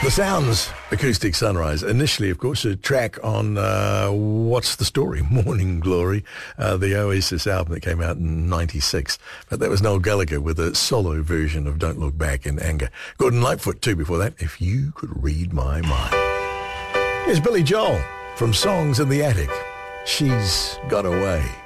The Sounds, Acoustic Sunrise. Initially, of course, a track on What's the Story? Morning Glory, the Oasis album that came out in 96. But that was Noel Gallagher with a solo version of Don't Look Back in Anger. Gordon Lightfoot, too, before that, If You Could Read My Mind. Here's Billy Joel from Songs in the Attic. She's Got Away.